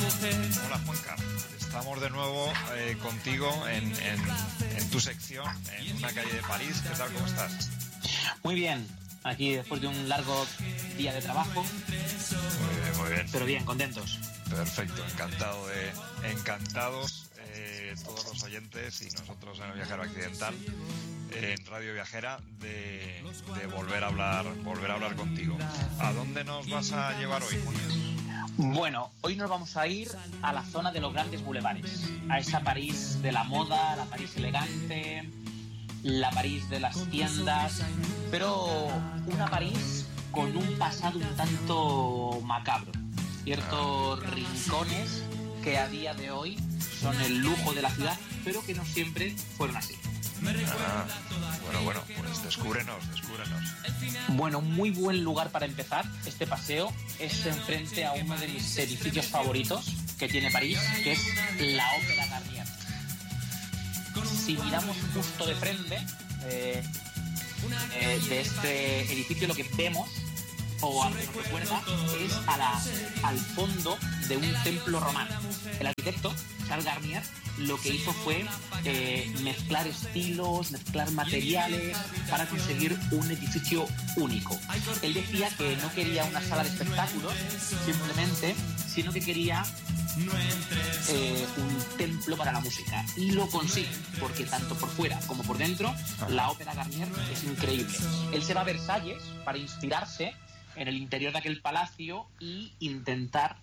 Hola Juanca, estamos de nuevo contigo en tu sección, en una calle de París. ¿Qué tal? ¿Cómo estás? Muy bien, aquí después de un largo día de trabajo. Muy bien. Pero bien, contentos. Perfecto, encantados todos los oyentes y nosotros en El Viajero Accidental, en Radio Viajera, de volver a hablar contigo. ¿A dónde nos vas a llevar hoy, Juan? Bueno, hoy nos vamos a ir a la zona de los grandes bulevares, a esa París de la moda, la París elegante, la París de las tiendas, pero una París con un pasado un tanto macabro. Ciertos rincones que a día de hoy son el lujo de la ciudad, pero que no siempre fueron así. Bueno, pues descúbrenos. Bueno, un muy buen lugar para empezar este paseo es enfrente a uno de mis edificios favoritos que tiene París, que es la Ópera Garnier. Si miramos justo de frente de este edificio, lo que vemos, o a lo que nos recuerda, es al fondo de un templo romano. El arquitecto, Charles Garnier, lo que hizo fue mezclar estilos, mezclar materiales para conseguir un edificio único. Él decía que no quería una sala de espectáculos simplemente, sino que quería un templo para la música, y lo consigue, porque tanto por fuera como por dentro la Ópera Garnier es increíble. Él se va a Versalles para inspirarse en el interior de aquel palacio y intentar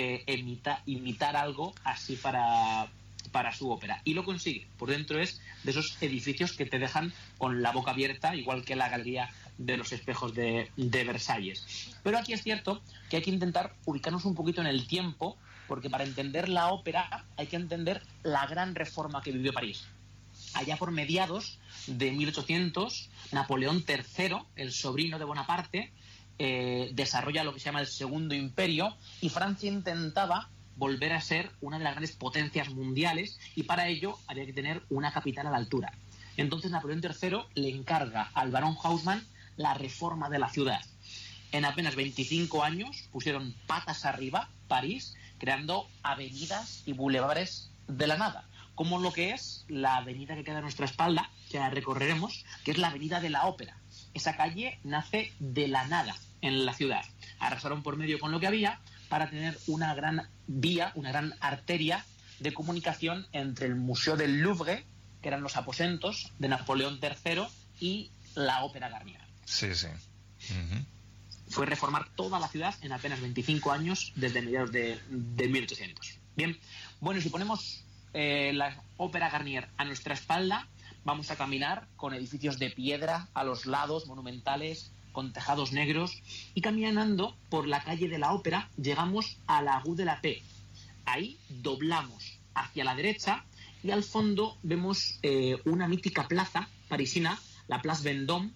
imitar algo así para su ópera, y lo consigue. Por dentro es de esos edificios que te dejan con la boca abierta, igual que la galería de los espejos de Versalles. Pero aquí es cierto que hay que intentar ubicarnos un poquito en el tiempo, porque para entender la ópera hay que entender la gran reforma que vivió París. Allá por mediados de 1800, Napoleón III, el sobrino de Bonaparte, desarrolla lo que se llama el Segundo Imperio, y Francia intentaba volver a ser una de las grandes potencias mundiales, y para ello había que tener una capital a la altura. Entonces Napoleón III le encarga al barón Haussmann la reforma de la ciudad. En apenas 25 años pusieron patas arriba París, creando avenidas y bulevares de la nada, como lo que es la avenida que queda a nuestra espalda, que la recorreremos, que es la Avenida de la Ópera. Esa calle nace de la nada en la ciudad. Arrasaron por medio con lo que había para tener una gran vía, una gran arteria de comunicación entre el Museo del Louvre, que eran los aposentos de Napoleón III, y la Ópera Garnier. Sí. Uh-huh. Fue reformar toda la ciudad en apenas 25 años, desde mediados de 1800. Bien, bueno, si ponemos la Ópera Garnier a nuestra espalda, vamos a caminar con edificios de piedra a los lados, monumentales, con tejados negros, y caminando por la calle de la Ópera llegamos a la Rue de la Paix. Ahí doblamos hacia la derecha y al fondo vemos una mítica plaza parisina, la Place Vendôme,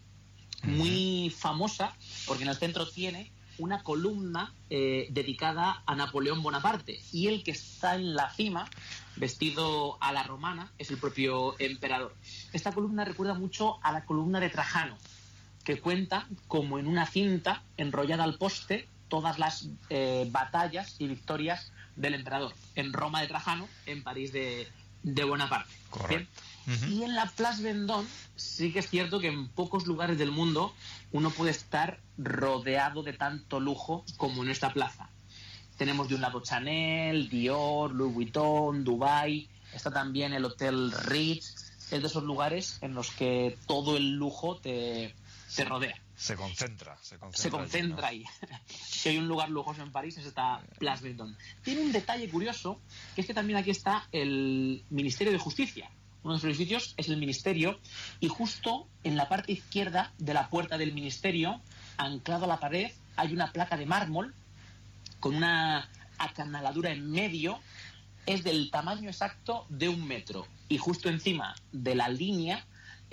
muy famosa porque en el centro tiene una columna dedicada a Napoleón Bonaparte, y el que está en la cima, vestido a la romana, es el propio emperador. Esta columna recuerda mucho a la columna de Trajano, que cuenta como en una cinta enrollada al poste todas las batallas y victorias del emperador, en Roma de Trajano, en París de Bonaparte. Correcto. Uh-huh. Y en la Place Vendôme sí que es cierto que en pocos lugares del mundo uno puede estar rodeado de tanto lujo como en esta plaza. Tenemos de un lado Chanel, Dior, Louis Vuitton, Dubai, está también el Hotel Ritz. Es de esos lugares en los que todo el lujo te rodea. Se concentra allí, ¿no? Si hay un lugar lujoso en París, es esta Place Vendôme. Tiene un detalle curioso, que es que también aquí está el Ministerio de Justicia. Uno de los edificios es el Ministerio, y justo en la parte izquierda de la puerta del Ministerio, anclado a la pared, hay una placa de mármol con una acanaladura en medio. Es del tamaño exacto de 1 metro, y justo encima de la línea,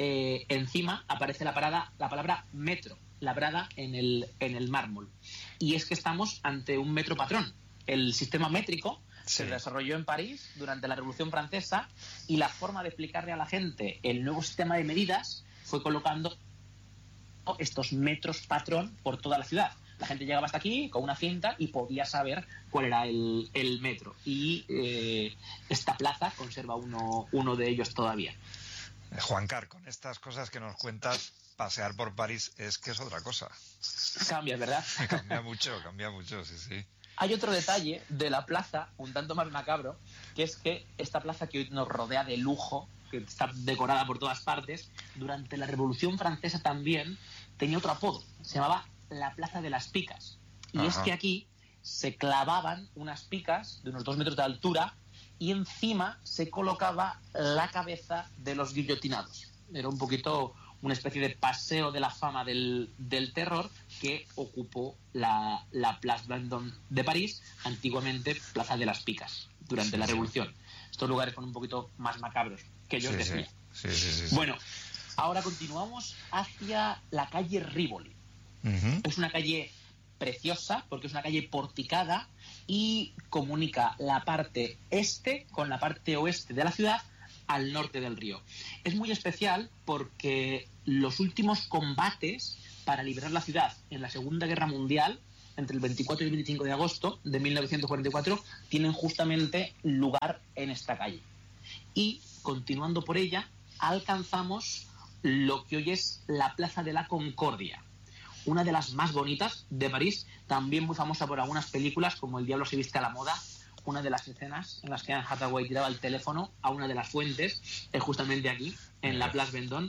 encima aparece la palabra metro, labrada en el mármol. Y es que estamos ante un metro patrón. El sistema métrico se desarrolló en París durante la Revolución Francesa, y la forma de explicarle a la gente el nuevo sistema de medidas fue colocando estos metros patrón por toda la ciudad. La gente llegaba hasta aquí con una cinta y podía saber cuál era el metro. Y esta plaza conserva uno de ellos todavía. Juancar, con estas cosas que nos cuentas, pasear por París es que es otra cosa. Cambia, ¿verdad? Cambia mucho, sí. Hay otro detalle de la plaza, un tanto más macabro, que es que esta plaza que hoy nos rodea de lujo, que está decorada por todas partes, durante la Revolución Francesa también tenía otro apodo. Se llamaba la Plaza de las Picas. Y Ajá. es que aquí se clavaban unas picas de unos 2 metros de altura y encima se colocaba la cabeza de los guillotinados. Era un poquito una especie de paseo de la fama del terror que ocupó la Place Vendôme de París, antiguamente Plaza de las Picas, durante la Revolución. Estos lugares son un poquito más macabros que yo os decía. Sí. Bueno, ahora continuamos hacia la calle Rivoli. Uh-huh. Es una calle preciosa porque es una calle porticada y comunica la parte este con la parte oeste de la ciudad al norte del río. Es muy especial porque los últimos combates para liberar la ciudad en la Segunda Guerra Mundial, entre el 24 y el 25 de agosto de 1944, tienen justamente lugar en esta calle. Y, continuando por ella, alcanzamos lo que hoy es la Plaza de la Concordia, una de las más bonitas de París, también muy famosa por algunas películas como El diablo se viste a la moda. Una de las escenas en las que Anne Hathaway tiraba el teléfono a una de las fuentes es justamente aquí, en la Place Vendôme.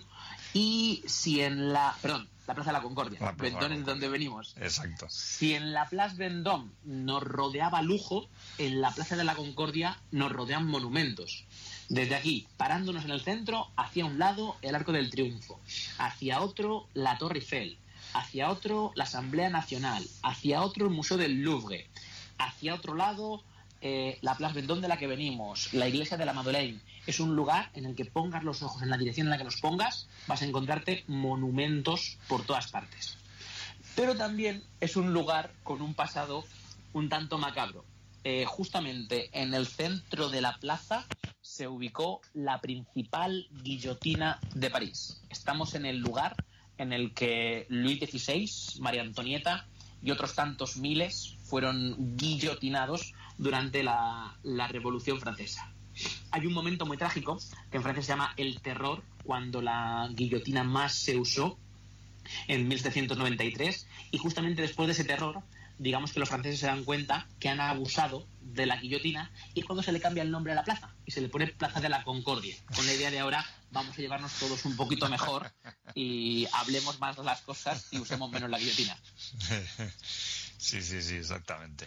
Y si en la... Perdón, la Plaza de la Concordia. Vendôme es donde venimos. Exacto. Si en la Place Vendôme nos rodeaba lujo, en la Plaza de la Concordia nos rodean monumentos. Desde aquí, parándonos en el centro, hacia un lado el Arco del Triunfo, hacia otro la Torre Eiffel, hacia otro la Asamblea Nacional, hacia otro el Museo del Louvre, hacia otro lado la Place Vendôme de la que venimos, la iglesia de la Madeleine. Es un lugar en el que pongas los ojos en la dirección en la que los pongas, vas a encontrarte monumentos por todas partes. Pero también es un lugar con un pasado un tanto macabro. Justamente en el centro de la plaza se ubicó la principal guillotina de París. Estamos en el lugar en el que Luis XVI, María Antonieta y otros tantos miles fueron guillotinados durante la Revolución Francesa. Hay un momento muy trágico que en Francia se llama el Terror, cuando la guillotina más se usó en 1793, y justamente después de ese terror, digamos que los franceses se dan cuenta que han abusado de la guillotina, y es cuando se le cambia el nombre a la plaza y se le pone Plaza de la Concordia. Con la idea de ahora vamos a llevarnos todos un poquito mejor y hablemos más de las cosas y usemos menos la guillotina. Sí, exactamente.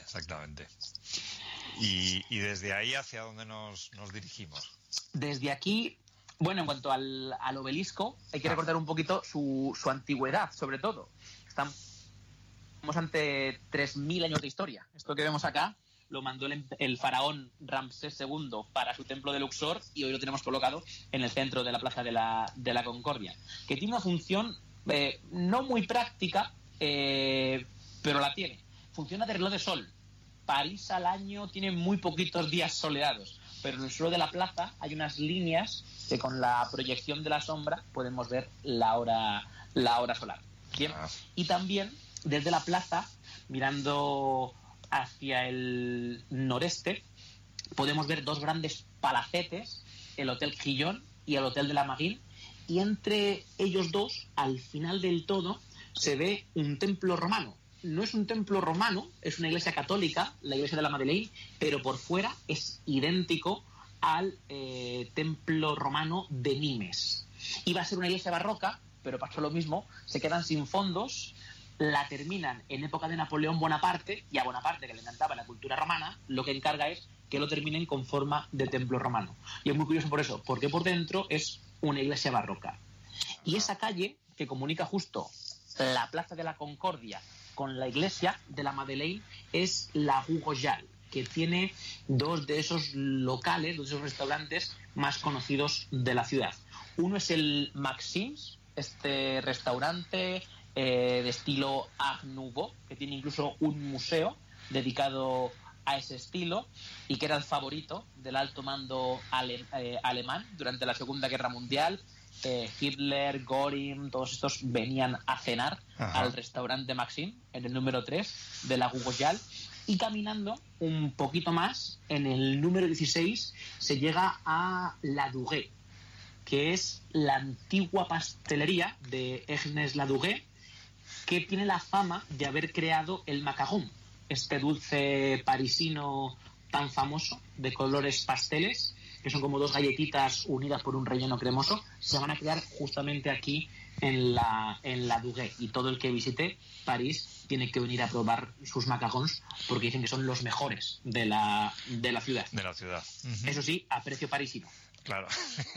Y desde ahí, ¿hacia dónde nos dirigimos? Desde aquí, bueno, en cuanto al obelisco, hay que recordar un poquito su antigüedad, sobre todo. Estamos ante 3.000 años de historia. Esto que vemos acá lo mandó el faraón Ramsés II para su templo de Luxor, y hoy lo tenemos colocado en el centro de la Plaza de la Concordia, que tiene una función no muy práctica, pero la tiene. Funciona de reloj de sol. París al año tiene muy poquitos días soleados, pero en el suelo de la plaza hay unas líneas que con la proyección de la sombra podemos ver la hora solar. Bien. Y también desde la plaza, mirando hacia el noreste, podemos ver 2 grandes palacetes, el Hotel Crillon y el Hotel de la Marine, y entre ellos dos, al final del todo, se ve un templo romano. No es un templo romano, es una iglesia católica, la iglesia de la Madeleine, pero por fuera es idéntico al templo romano de Nimes. Iba a ser una iglesia barroca, pero pasó lo mismo, se quedan sin fondos, la terminan en época de Napoleón Bonaparte, y a Bonaparte, que le encantaba la cultura romana, lo que encarga es que lo terminen con forma de templo romano. Y es muy curioso por eso, porque por dentro es una iglesia barroca. Y esa calle que comunica justo la Plaza de la Concordia con la iglesia de la Madeleine es la Rue Royale, que tiene 2 de esos locales, 2 de esos restaurantes más conocidos de la ciudad. Uno es el Maxim's, este restaurante de estilo Art Nouveau, que tiene incluso un museo dedicado a ese estilo y que era el favorito del alto mando alemán durante la Segunda Guerra Mundial. Hitler, Göring, todos estos venían a cenar al restaurante Maxim, en el número 3 de la Guggenheim, y caminando un poquito más, en el número 16, se llega a La Duguay, que es la antigua pastelería de Ernest Laduguay, que tiene la fama de haber creado el macaron, este dulce parisino tan famoso, de colores pasteles, que son como dos galletitas unidas por un relleno cremoso. Se van a crear justamente aquí en la Duguay, y todo el que visite París tiene que venir a probar sus macarons, porque dicen que son los mejores de la ciudad. De la ciudad. Eso sí, a precio parisino. Claro.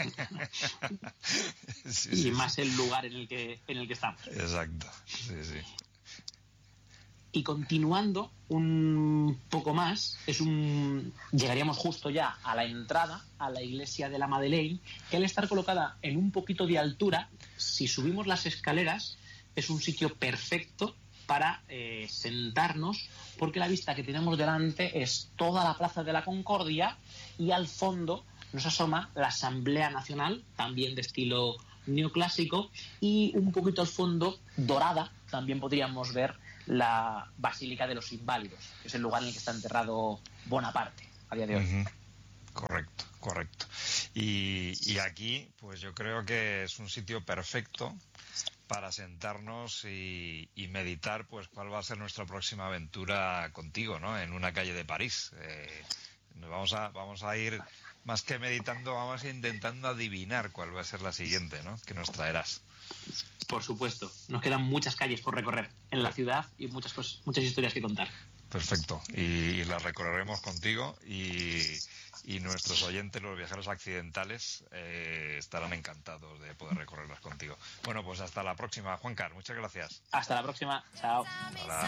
Y más el lugar en el que estamos. Exacto. Sí. Y continuando un poco más, llegaríamos justo ya a la entrada a la iglesia de la Madeleine, que al estar colocada en un poquito de altura, si subimos las escaleras, es un sitio perfecto para sentarnos, porque la vista que tenemos delante es toda la Plaza de la Concordia, y al fondo nos asoma la Asamblea Nacional, también de estilo neoclásico, y un poquito al fondo, dorada, también podríamos ver la Basílica de los Inválidos, que es el lugar en el que está enterrado Bonaparte a día de hoy. Correcto. Y aquí, pues yo creo que es un sitio perfecto para sentarnos y meditar, pues cuál va a ser nuestra próxima aventura contigo, ¿no? En una calle de París. Vamos a ir, más que meditando, vamos a ir intentando adivinar cuál va a ser la siguiente, ¿no? Que nos traerás. Por supuesto, nos quedan muchas calles por recorrer en la ciudad y muchas historias que contar. Perfecto, y las recorreremos contigo, y nuestros oyentes, los viajeros accidentales, estarán encantados de poder recorrerlas contigo. Bueno, pues hasta la próxima, Juan Carlos, muchas gracias. Hasta la próxima, chao. Hola.